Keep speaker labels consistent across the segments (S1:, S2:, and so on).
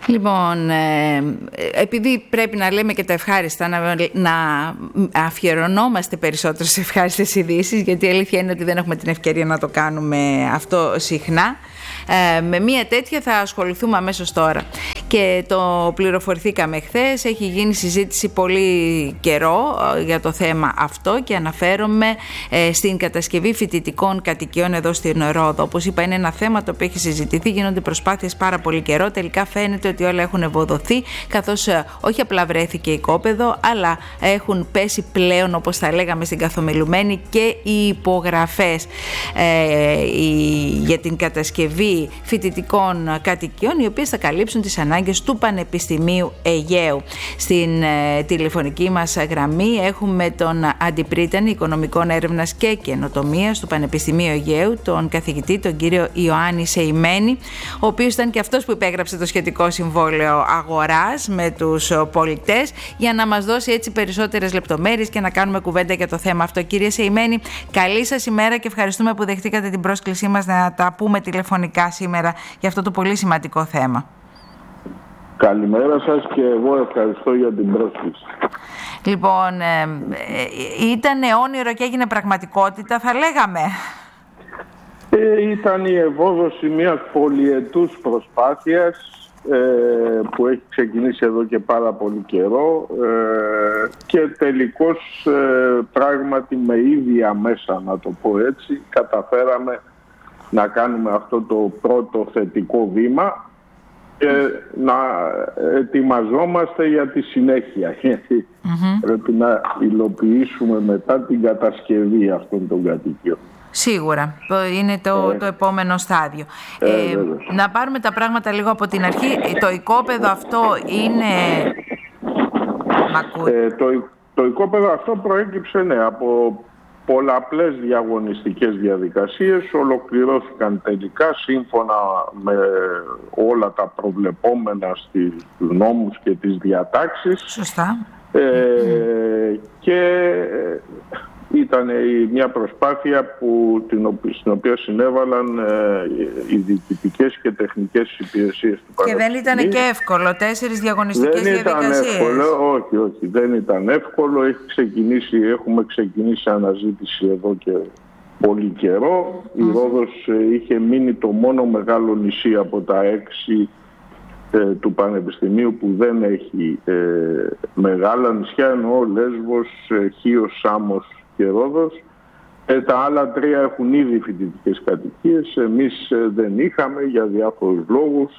S1: Λοιπόν, επειδή πρέπει να λέμε και τα ευχάριστα, να αφιερωνόμαστε περισσότερο σε ευχάριστες ειδήσεις, γιατί η αλήθεια είναι ότι δεν έχουμε την ευκαιρία να το κάνουμε αυτό συχνά. Με μία τέτοια θα ασχοληθούμε αμέσως τώρα. Και το πληροφορηθήκαμε χθες, έχει γίνει συζήτηση πολύ καιρό για το θέμα αυτό και αναφέρομαι στην κατασκευή φοιτητικών κατοικιών εδώ στην Ρόδο. Όπως είπα, είναι ένα θέμα το οποίο έχει συζητηθεί, γίνονται προσπάθειες πάρα πολύ καιρό. Τελικά φαίνεται ότι όλα έχουν ευοδοθεί, καθώς όχι απλά βρέθηκε οικόπεδο, αλλά έχουν πέσει πλέον, όπως θα λέγαμε στην καθομιλουμένη, και οι υπογραφές για την κατασκευή φοιτητικών κατοικιών, οι οποίες θα καλύψουν τις ανάγκες του Πανεπιστημίου Αιγαίου. Στην τηλεφωνική μας γραμμή έχουμε τον Αντιπρίτανη Οικονομικών Έρευνας και Καινοτομίας του Πανεπιστημίου Αιγαίου, τον καθηγητή, τον κύριο Ιωάννη Σεϊμένη, ο οποίος ήταν και αυτός που υπέγραψε το σχετικό συμβόλαιο αγοράς με τους πολιτές, για να μας δώσει έτσι περισσότερες λεπτομέρειες και να κάνουμε κουβέντα για το θέμα αυτό. Κύριε Σεϊμένη, καλή σας ημέρα και ευχαριστούμε που δεχτήκατε την πρόσκλησή μας να τα πούμε τηλεφωνικά σήμερα για αυτό το πολύ σημαντικό θέμα.
S2: Καλημέρα σας και εγώ ευχαριστώ για την πρόσκληση.
S1: Λοιπόν, ήταν όνειρο και έγινε πραγματικότητα, θα λέγαμε.
S2: Ήταν η ευόδοση μιας πολυετούς προσπάθειας που έχει ξεκινήσει εδώ και πάρα πολύ καιρό και τελικώς πράγματι με ίδια μέσα, να το πω έτσι, καταφέραμε να κάνουμε αυτό το πρώτο θετικό βήμα και να ετοιμαζόμαστε για τη συνέχεια. Γιατί πρέπει να υλοποιήσουμε μετά την κατασκευή αυτών των κατοικιών.
S1: Σίγουρα, είναι το επόμενο στάδιο. Να πάρουμε τα πράγματα λίγο από την αρχή. Το οικόπεδο αυτό είναι...
S2: Το οικόπεδο αυτό προέκυψε από πολλαπλές διαγωνιστικές διαδικασίες, ολοκληρώθηκαν τελικά σύμφωνα με όλα τα προβλεπόμενα στους νόμους και τις διατάξεις.
S1: Σωστά.
S2: Και ήταν μια προσπάθεια στην οποία συνέβαλαν οι διοικητικές και τεχνικές υπηρεσίες του Πανεπιστημίου.
S1: Και δεν ήταν και εύκολο, 4 διαγωνιστικές διαδικασίες.
S2: Δεν ήταν εύκολο, όχι, δεν ήταν εύκολο. Έχουμε ξεκινήσει αναζήτηση εδώ και πολύ καιρό. Η Ρόδος είχε μείνει το μόνο μεγάλο νησί από τα 6 του Πανεπιστημίου που δεν έχει μεγάλα νησιά, εννοώ Λέσβος, Χίος, Σάμος και Ρόδος. Τα άλλα 3 έχουν ήδη φοιτητικές κατοικίες. Εμείς δεν είχαμε για διάφορους λόγους.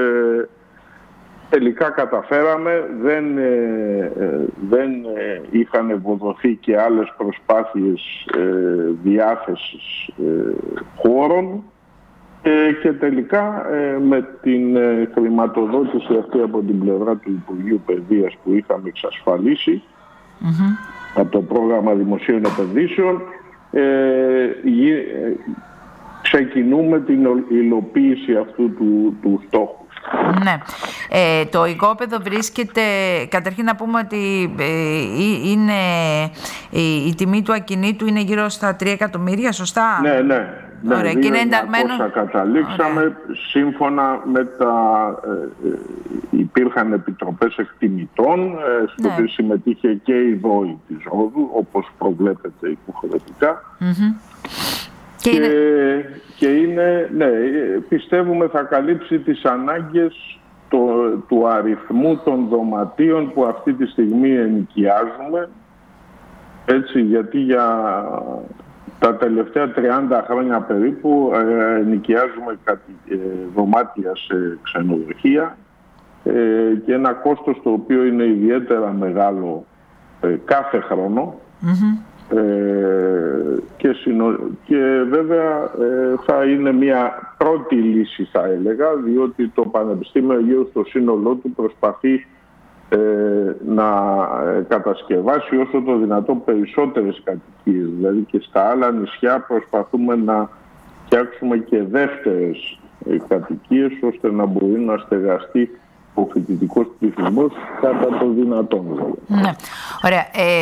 S2: Τελικά καταφέραμε. Δεν είχαν ευοδοθεί και άλλες προσπάθειες διάθεσης χώρων. Και τελικά με την χρηματοδότηση αυτή από την πλευρά του Υπουργείου Παιδείας που είχαμε εξασφαλίσει από το πρόγραμμα Δημοσίων Επενδύσεων, ξεκινούμε την υλοποίηση αυτού του στόχου.
S1: Ναι. Το οικόπεδο βρίσκεται, καταρχήν να πούμε ότι είναι η τιμή του ακινήτου είναι γύρω στα 3 εκατομμύρια, σωστά?
S2: Ναι.
S1: Ωραία. Και είναι ενταγμένο.
S2: Καταλήξαμε. Ωραία. Σύμφωνα με υπήρχαν επιτροπές εκτιμητών, στο οποίο συμμετείχε και η ΔΟΗ της Ρόδου, όπως προβλέπεται υποχρεωτικά. Και είναι, πιστεύουμε θα καλύψει τις ανάγκες του αριθμού των δωματίων που αυτή τη στιγμή ενοικιάζουμε. Έτσι, γιατί για τα τελευταία 30 χρόνια περίπου ενοικιάζουμε δωμάτια σε ξενοδοχεία και ένα κόστος το οποίο είναι ιδιαίτερα μεγάλο κάθε χρόνο. Και βέβαια θα είναι μια πρώτη λύση, θα έλεγα, διότι το Πανεπιστήμιο Αιγαίου στο σύνολό του προσπαθεί να κατασκευάσει όσο το δυνατό περισσότερες κατοικίες. Δηλαδή και στα άλλα νησιά προσπαθούμε να φτιάξουμε και δεύτερες κατοικίες ώστε να μπορεί να στεγαστεί ο φοιτητικός πληθυσμός κατά το δυνατόν.
S1: Ναι. Ωραία.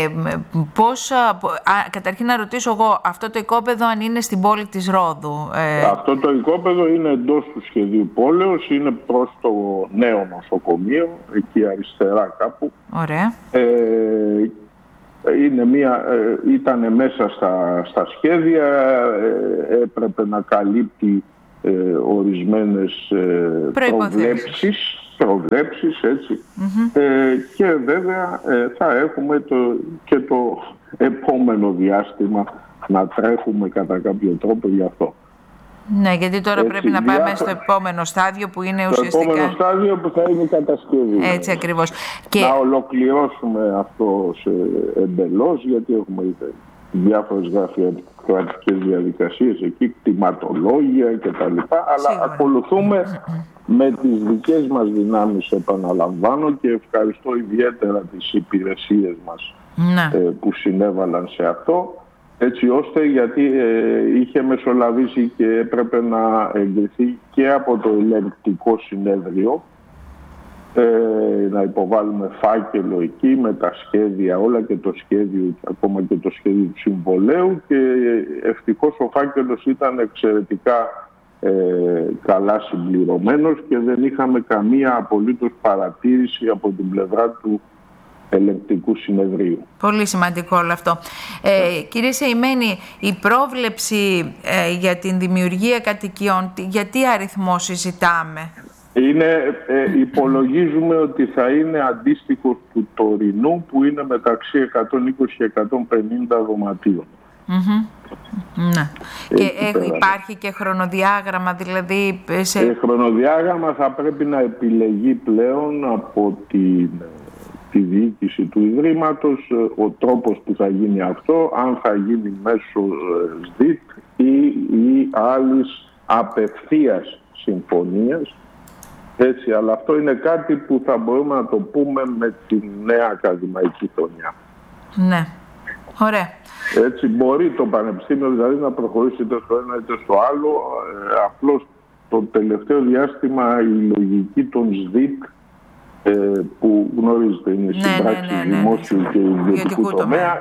S1: Καταρχήν να ρωτήσω εγώ, αυτό το οικόπεδο αν είναι στην πόλη της Ρόδου?
S2: Αυτό το οικόπεδο είναι εντός του σχεδίου πόλεως, είναι προς το νέο νοσοκομείο, εκεί αριστερά κάπου.
S1: Ωραία.
S2: Ήταν μέσα στα σχέδια, έπρεπε να καλύπτει ορισμένες προβλέψεις, έτσι. Και βέβαια θα έχουμε και το επόμενο διάστημα να τρέχουμε κατά κάποιο τρόπο γι' αυτό.
S1: Ναι, γιατί τώρα πρέπει να πάμε στο επόμενο στάδιο που είναι ουσιαστικά...
S2: Το επόμενο στάδιο που θα είναι η κατασκευή.
S1: Έτσι ακριβώς.
S2: Να ολοκληρώσουμε αυτό εντελώς, γιατί έχουμε διάφορες γραφειοκρατικές διαδικασίες εκεί, κτηματολόγια κτλ. Αλλά ακολουθούμε με τις δικές μας δυνάμεις, επαναλαμβάνω, και ευχαριστώ ιδιαίτερα τις υπηρεσίες μας που συνέβαλαν σε αυτό, έτσι ώστε, γιατί είχε μεσολαβήσει και έπρεπε να εγκριθεί και από το ελεγκτικό συνέδριο, να υποβάλουμε φάκελο εκεί με τα σχέδια όλα και το σχέδιο, ακόμα και το σχέδιο του συμβολέου, και ευτυχώς ο φάκελος ήταν εξαιρετικά καλά συμπληρωμένος και δεν είχαμε καμία απολύτως παρατήρηση από την πλευρά του ελεγκτικού συνεδρίου.
S1: Πολύ σημαντικό όλο αυτό. Κύριε Σεϊμένη, η πρόβλεψη για την δημιουργία κατοικιών, γιατί αριθμό συζητάμε?
S2: Υπολογίζουμε ότι θα είναι αντίστοιχο του τωρινού, που είναι μεταξύ 120 και 150 δωματίων.
S1: Ναι. Και υπάρχει και χρονοδιάγραμμα, δηλαδή...
S2: Χρονοδιάγραμμα θα πρέπει να επιλεγεί πλέον από τη διοίκηση του Ιδρύματος ο τρόπος που θα γίνει αυτό, αν θα γίνει μέσω ΣΔΙΤ ή άλλης απευθείας συμφωνίας. Έτσι, αλλά αυτό είναι κάτι που θα μπορούμε να το πούμε με τη νέα ακαδημαϊκή χρονιά.
S1: Ναι, ωραία.
S2: Έτσι μπορεί το Πανεπιστήμιο δηλαδή να προχωρήσει είτε στο ένα είτε στο άλλο. Απλώς το τελευταίο διάστημα η λογική των ΣΔΙΤ, που γνωρίζετε είναι συμπράξεις δημόσιου και ιδιωτικού τομέα,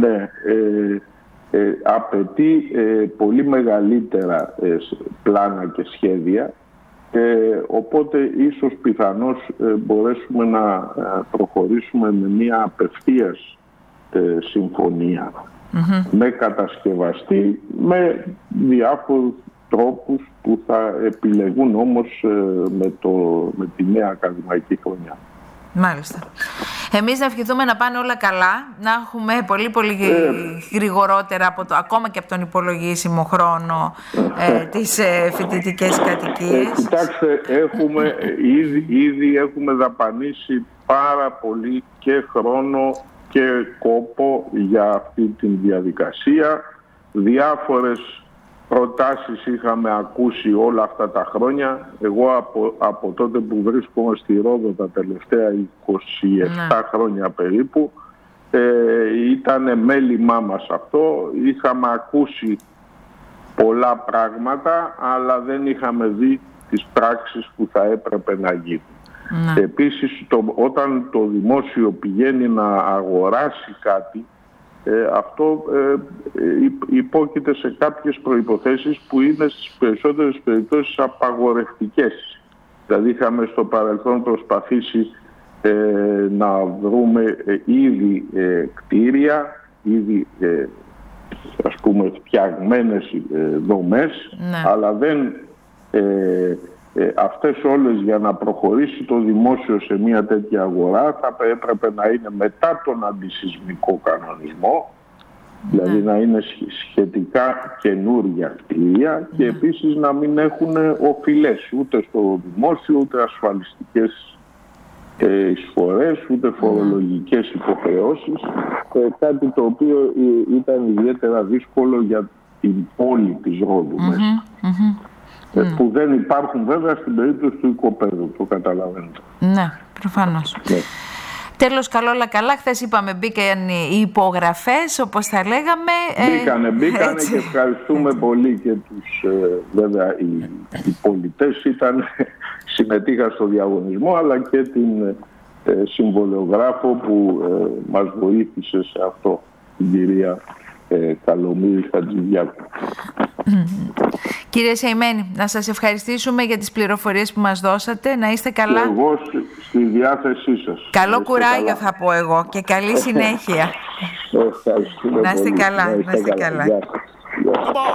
S2: απαιτεί πολύ μεγαλύτερα πλάνα και σχέδια, οπότε ίσως πιθανώς μπορέσουμε να προχωρήσουμε με μια απευθείας συμφωνία με κατασκευαστή, με διάφορους τρόπους που θα επιλεγούν όμως με τη νέα ακαδημαϊκή χρονιά.
S1: Μάλιστα. Εμείς να ευχηθούμε να πάνε όλα καλά, να έχουμε πολύ γρηγορότερα ακόμα και από τον υπολογίσιμο χρόνο τις φοιτητικές κατοικίες.
S2: Κοιτάξτε, ήδη έχουμε δαπανίσει πάρα πολύ και χρόνο και κόπο για αυτή τη διαδικασία. Διάφορες προτάσεις είχαμε ακούσει όλα αυτά τα χρόνια. Εγώ από τότε που βρίσκομαι στη Ρόδο τα τελευταία 27 χρόνια περίπου, ήταν μέλημά μας αυτό. Είχαμε ακούσει πολλά πράγματα, αλλά δεν είχαμε δει τις πράξεις που θα έπρεπε να γίνουν. Επίσης, όταν το δημόσιο πηγαίνει να αγοράσει κάτι, αυτό υπόκειται σε κάποιες προϋποθέσεις που είναι στις περισσότερες περιπτώσεις απαγορευτικές. Δηλαδή είχαμε στο παρελθόν προσπαθήσει να βρούμε ήδη κτίρια, ήδη ας πούμε φτιαγμένες δομές, αλλά δεν... αυτές όλες, για να προχωρήσει το δημόσιο σε μια τέτοια αγορά, θα έπρεπε να είναι μετά τον αντισυσμικό κανονισμό, δηλαδή να είναι σχετικά καινούρια κτίρια, και επίσης να μην έχουν οφειλές ούτε στο δημόσιο, ούτε ασφαλιστικές εισφορές, ούτε φορολογικές υποχρεώσεις, κάτι το οποίο ήταν ιδιαίτερα δύσκολο για την πόλη της Ρόδου μέσα. Που δεν υπάρχουν βέβαια στην περίπτωση του οικοπαίδου, το καταλαβαίνετε.
S1: Ναι, προφανώς. Τέλος, όλα καλά. Χθες είπαμε μπήκαν οι υπογραφές, όπως θα λέγαμε.
S2: Μπήκανε και ευχαριστούμε πολύ και τους, βέβαια οι πολιτές ήταν συμμετείχα στο διαγωνισμό, αλλά και την συμβολιογράφο που μας βοήθησε σε αυτό, την κυρία Καλομήρη Χατζηδιάκου.
S1: Κύριε Σεϊμένη, να σας ευχαριστήσουμε για τις πληροφορίες που μας δώσατε. Να είστε καλά.
S2: Και εγώ στη διάθεσή σας.
S1: Καλό κουράγιο καλά. Θα πω εγώ, και καλή συνέχεια.
S2: Ευχαριστούμε.
S1: Να είστε καλά.
S2: Να είστε καλά.